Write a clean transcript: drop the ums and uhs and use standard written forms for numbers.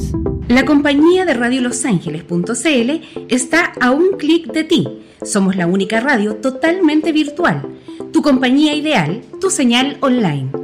Ángeles. La compañía de Radio Los Ángeles.cl está a un clic de ti. Somos la única radio totalmente virtual. Tu compañía ideal, tu señal online.